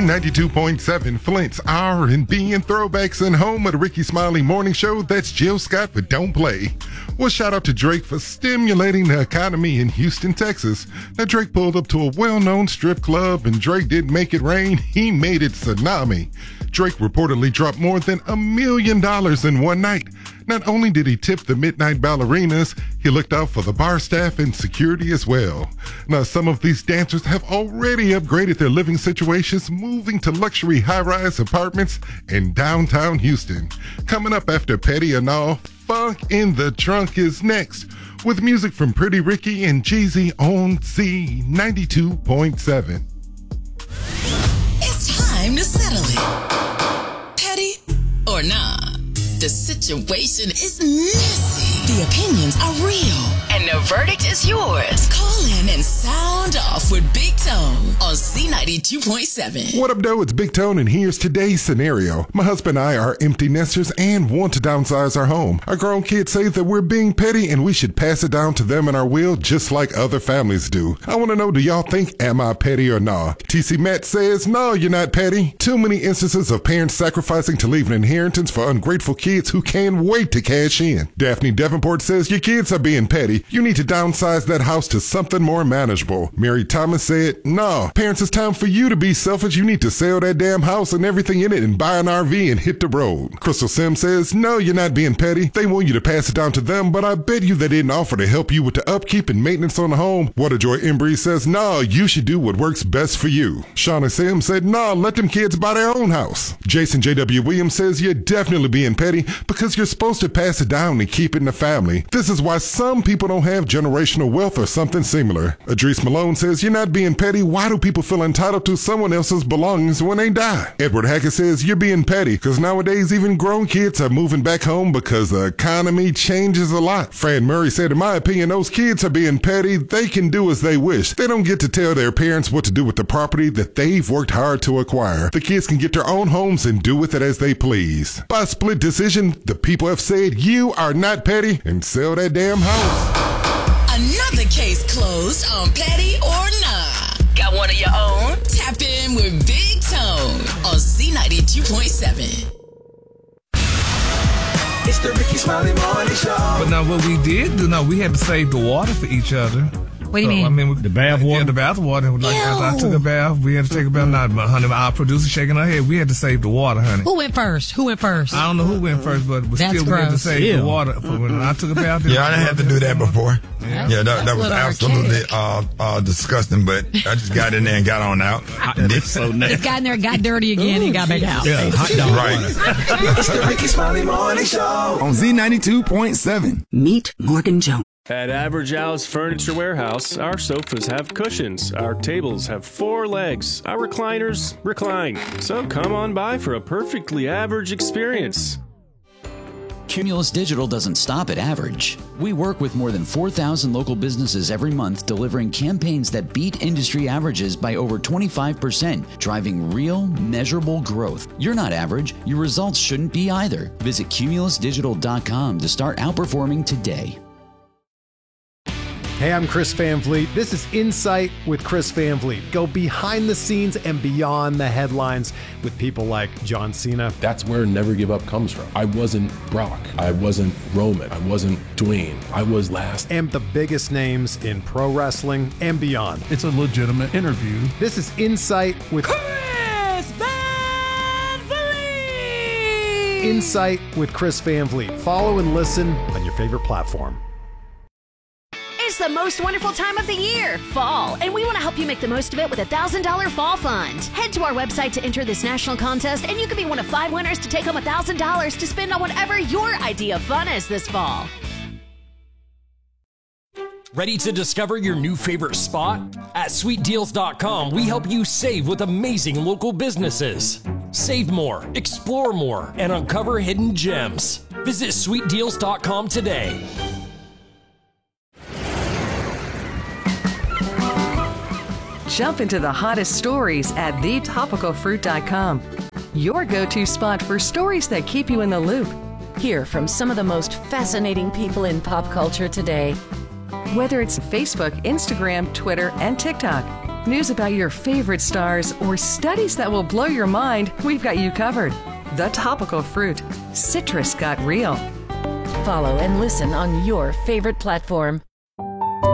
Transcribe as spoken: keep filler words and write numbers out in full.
ninety-two point seven, Flint's R and B and throwbacks, and home of the Ricky Smiley Morning Show. That's Jill Scott for Don't Play. Well, shout out to Drake for stimulating the economy in Houston, Texas. Now, Drake pulled up to a well-known strip club, and Drake didn't make it rain, he made it tsunami. Drake reportedly dropped more than a million dollars in one night. Not only did he tip the midnight ballerinas, he looked out for the bar staff and security as well. Now, some of these dancers have already upgraded their living situations, moving to luxury high-rise apartments in downtown Houston. Coming up after Petty and All, Funk in the Trunk is next, with music from Pretty Ricky and Jeezy on Z ninety-two point seven. It's time to settle it. Petty or nah, the situation is messy. The opinions are real. And the verdict is yours. Call in and sound off with Big Tone on Z ninety-two point seven. What up, though? It's Big Tone, and here's today's scenario. My husband and I are empty nesters and want to downsize our home. Our grown kids say that we're being petty and we should pass it down to them in our will just like other families do. I want to know, do y'all think, am I petty or nah? T C Matt says, no, you're not petty. Too many instances of parents sacrificing to leave an inheritance for ungrateful kids who can't wait to cash in. Daphne Davenport says, your kids are being petty. You need to downsize that house to something more manageable. Mary Thomas said, no, parents, it's time for you to be selfish. You need to sell that damn house and everything in it and buy an R V and hit the road. Crystal Sim says, no, you're not being petty. They want you to pass it down to them, but I bet you they didn't offer to help you with the upkeep and maintenance on the home. Waterjoy Embry says, no, you should do what works best for you. Shauna Sim said, no, let them kids buy their own house. Jason J W. Williams says, you're definitely being petty because you're supposed to pass it down and keep it in the family. This is why some people don't have generational wealth or something similar. Idris Malone says, you're not being petty. Why do people feel entitled to someone else's belongings when they die? Edward Hackett says, you're being petty because nowadays even grown kids are moving back home because the economy changes a lot. Fran Murray said, in my opinion, those kids are being petty. They can do as they wish. They don't get to tell their parents what to do with the property that they've worked hard to acquire. The kids can get their own homes and do with it as they please. By split decision, the people have said, you are not petty, and sell that damn house. Another case closed on Petty or Nah. Got one of your own? Tap in with Big Tone on Z ninety-two point seven. It's the Ricky Smiley Morning Show. But now what we did do, now we had to save the water for each other. What do you so, mean? I mean, we, the bath water? Yeah, the bath water. Like, after I took a bath, we had to take a bath. Now, honey, our producer shaking her head. We had to save the water, honey. Who went first? Who went first? I don't know who went first, but, but That's still we had to gross. save Ew. the water for when I took a bath. Yeah, I didn't have to do that before. Yeah, yeah that, that was little absolutely uh, uh, disgusting, but I just got in there and got on out. It's so nasty. It's got in there, got dirty again, and got back out. Yeah, hot dog. Right. It's the Ricky Smiley Morning Show on Z ninety-two point seven. Meet Morgan Jones. At Average Al's Furniture Warehouse, our sofas have cushions, our tables have four legs, our recliners recline. So come on by for a perfectly average experience. Cumulus Digital doesn't stop at average. We work with more than four thousand local businesses every month, delivering campaigns that beat industry averages by over twenty-five percent, driving real, measurable growth. You're not average. Your results shouldn't be either. Visit cumulus digital dot com to start outperforming today. Hey, I'm Chris Van Vliet. This is Insight with Chris Van Vliet. Go behind the scenes and beyond the headlines with people like John Cena. That's where Never Give Up comes from. I wasn't Brock. I wasn't Roman. I wasn't Dwayne. I was last. And the biggest names in pro wrestling and beyond. It's a legitimate interview. This is Insight with Chris Van Vliet! Insight with Chris Van Vliet. Follow and listen on your favorite platform. It's the most wonderful time of the year, fall, and we want to help you make the most of it with a one thousand dollars Fall Fund. Head to our website to enter this national contest, and you could be one of five winners to take home one thousand dollars to spend on whatever your idea of fun is this fall. Ready to discover your new favorite spot? At sweet deals dot com, we help you save with amazing local businesses. Save more, explore more, and uncover hidden gems. Visit sweet deals dot com today. Jump into the hottest stories at the topical fruit dot com. Your go-to spot for stories that keep you in the loop. Hear from some of the most fascinating people in pop culture today. Whether it's Facebook, Instagram, Twitter, and TikTok, News about your favorite stars or studies that will blow your mind, we've got you covered. The Topical Fruit. Citrus got real. Follow and listen on your favorite platform.